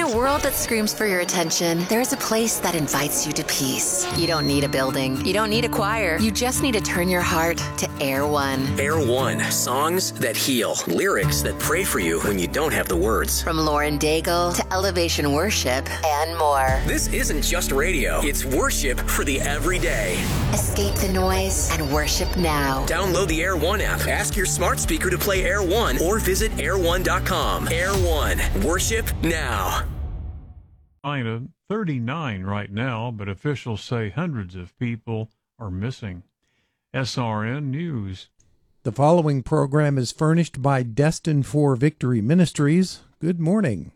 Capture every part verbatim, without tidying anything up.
a world that screams for your attention, there's a place that invites you to peace. You don't need a building. You don't need a choir. You just need to turn your heart to Air One. Air One. Songs that heal. Lyrics that pray for you when you don't have the words. From Lauren Daigle to Elevation Worship and more. This isn't just radio. It's worship for the everyday. Escape the noise and worship now. Download the Air One app. Ask your smart speaker to play Air One or visit air one dot com. Air One. Worship now. thirty-nine right now, but officials say hundreds of people are missing. S R N News. The following program is furnished by Destined for Victory Ministries. Good morning.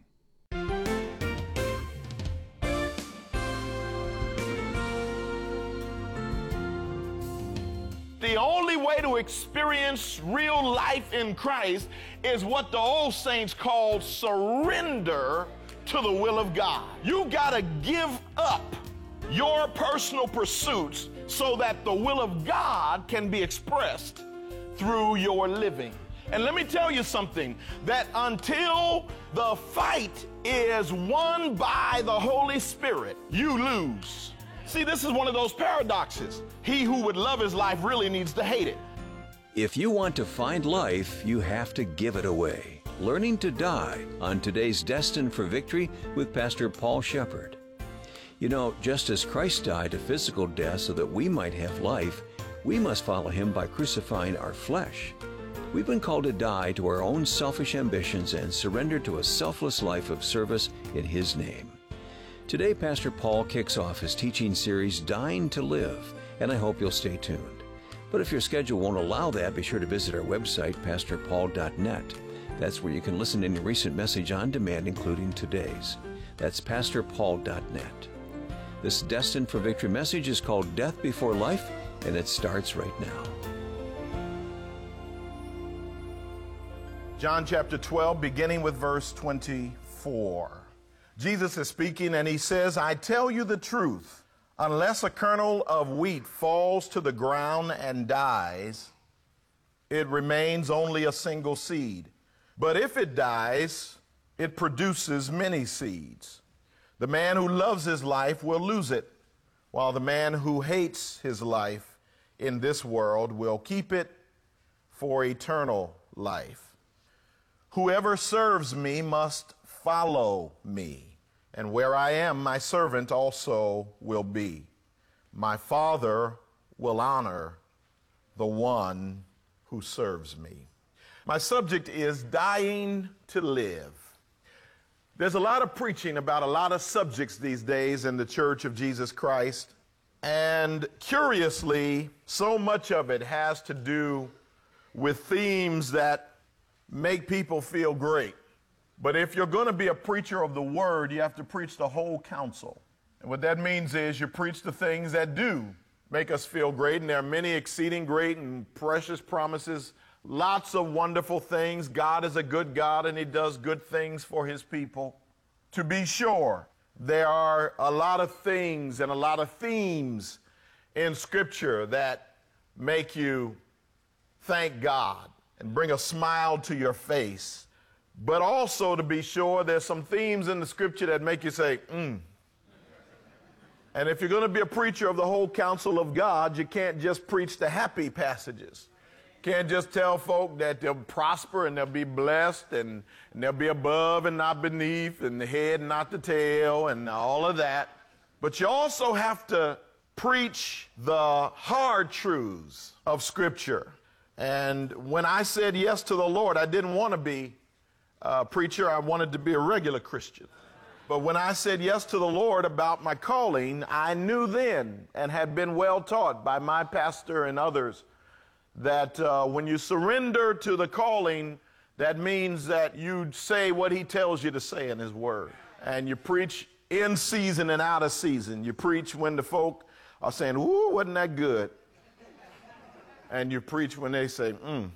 The only way to experience real life in Christ is what the old saints called surrender to the will of God. You gotta give up your personal pursuits so that the will of God can be expressed through your living. And let me tell you something, that until the fight is won by the Holy Spirit, you lose. See, this is one of those paradoxes. He who would love his life really needs to hate it. If you want to find life, you have to give it away. Learning to Die on today's Destined for Victory with Pastor Paul Shepherd. You know, just as Christ died a physical death so that we might have life, we must follow him by crucifying our flesh. We've been called to die to our own selfish ambitions and surrender to a selfless life of service in his name. Today, Pastor Paul kicks off his teaching series, Dying to Live, and I hope you'll stay tuned. But if your schedule won't allow that, be sure to visit our website, pastor paul dot net. That's where you can listen to any recent message on demand, including today's. That's pastor paul dot net. This Destined for Victory message is called Death Before Life, and it starts right now. John chapter twelve, beginning with verse twenty-four. Jesus is speaking and he says, I tell you the truth, unless a kernel of wheat falls to the ground and dies, it remains only a single seed. But if it dies, it produces many seeds. The man who loves his life will lose it, while the man who hates his life in this world will keep it for eternal life. Whoever serves me must follow me, and where I am, my servant also will be. My Father will honor the one who serves me. My subject is dying to live. There's a lot of preaching about a lot of subjects these days in the Church of Jesus Christ, and curiously, so much of it has to do with themes that make people feel great. But if you're going to be a preacher of the word, you have to preach the whole counsel. And what that means is you preach the things that do make us feel great, and there are many exceeding great and precious promises, lots of wonderful things. God is a good God, and he does good things for his people. To be sure, there are a lot of things and a lot of themes in Scripture that make you thank God and bring a smile to your face. But also, to be sure, there's some themes in the Scripture that make you say, mm. And if you're going to be a preacher of the whole counsel of God, you can't just preach the happy passages. You can't just tell folk that they'll prosper and they'll be blessed and, and they'll be above and not beneath and the head and not the tail and all of that. But you also have to preach the hard truths of Scripture. And when I said yes to the Lord, I didn't want to be Uh, preacher, I wanted to be a regular Christian. But when I said yes to the Lord about my calling, I knew then and had been well taught by my pastor and others that uh, when you surrender to the calling, that means that you say what he tells you to say in his word. And you preach in season and out of season. You preach when the folk are saying, ooh, wasn't that good? And you preach when they say, mm.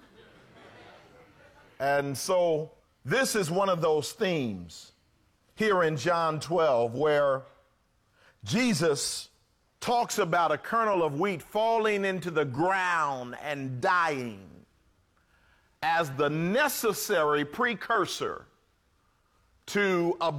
And so this is one of those themes here in John twelve where Jesus talks about a kernel of wheat falling into the ground and dying as the necessary precursor to a